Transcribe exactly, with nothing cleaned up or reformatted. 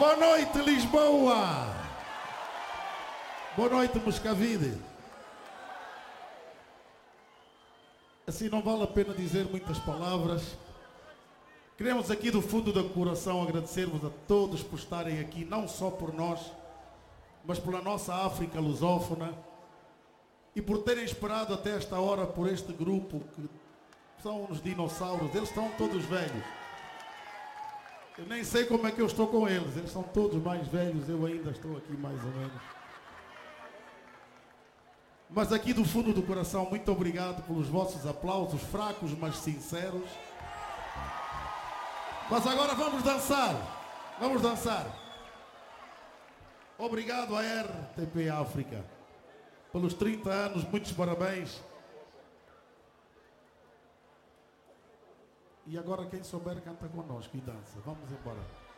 Boa noite, Lisboa! Boa noite, Moscavide. Assim, não vale a pena dizer muitas palavras. Queremos aqui do fundo do coração agradecer-vos a todos por estarem aqui, não só por nós, mas pela nossa África lusófona e por terem esperado até esta hora por este grupo que são uns dinossauros. Eles estão todos velhos. Eu nem sei como é que eu estou com eles. Eles são todos mais velhos, eu ainda estou aqui mais ou menos. Mas aqui do fundo do coração, muito obrigado pelos vossos aplausos, fracos mas sinceros. Mas agora vamos dançar. Vamos dançar. Obrigado à R T P África pelos trinta anos, muitos parabéns. E agora quem souber canta conosco e dança. Vamos embora.